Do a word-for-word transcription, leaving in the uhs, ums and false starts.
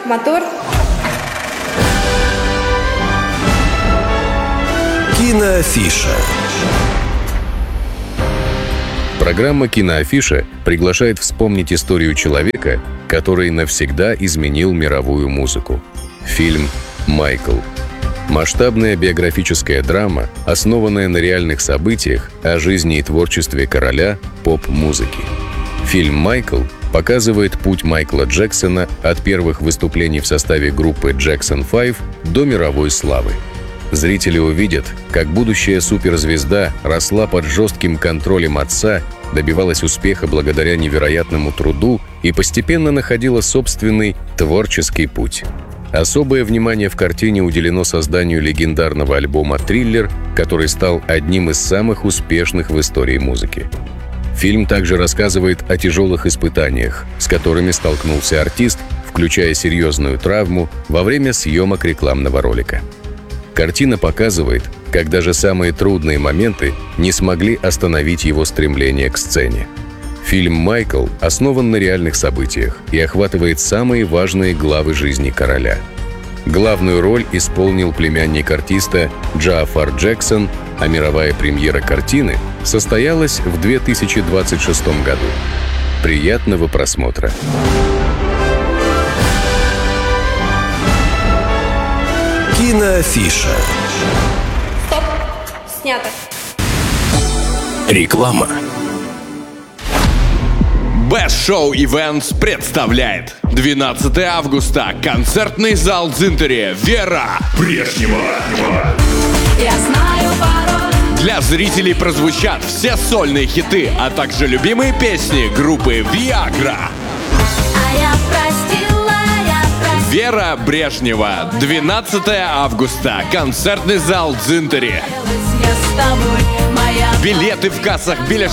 мотор. Киноафиша. Программа «Киноафиша» приглашает вспомнить историю человека, который навсегда изменил мировую музыку. Фильм «Майкл». Масштабная биографическая драма, основанная на реальных событиях о жизни и творчестве короля поп-музыки. Фильм «Майкл» показывает путь Майкла Джексона от первых выступлений в составе группы Jackson пять до мировой славы. Зрители увидят, как будущая суперзвезда росла под жестким контролем отца, добивалась успеха благодаря невероятному труду и постепенно находила собственный творческий путь. Особое внимание в картине уделено созданию легендарного альбома «Триллер», который стал одним из самых успешных в истории музыки. Фильм также рассказывает о тяжелых испытаниях, с которыми столкнулся артист, включая серьезную травму во время съемок рекламного ролика. Картина показывает, как даже самые трудные моменты не смогли остановить его стремление к сцене. Фильм «Майкл» основан на реальных событиях и охватывает самые важные главы жизни короля. Главную роль исполнил племянник артиста Джаафар Джексон, а мировая премьера картины состоялась в две тысячи двадцать шестом году. Приятного просмотра! Киноафиша. Стоп. Снято. Реклама. Best Show Events представляет двенадцатого августа. Концертный зал Дзинтери. Вера Брежнева. Я знаю пароль. Для зрителей прозвучат все сольные хиты, а также любимые песни группы Viagra. А я простила, я простила. Вера Брежнева. двенадцатого августа. Концертный зал Дзинтери. Я с тобой, моя. Билеты в кассах билет